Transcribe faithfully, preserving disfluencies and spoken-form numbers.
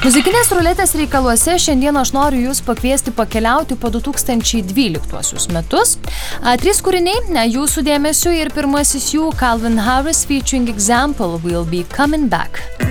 Muzikinės ruletės reikaluose šiandien aš noriu jūs pakviesti pakeliauti po du tūkstančiai dvyliktuosius metus. A, trys kūriniai jūsų dėmesiu ir pirmasis jų Calvin Harris featuring Example Will Be Coming Back.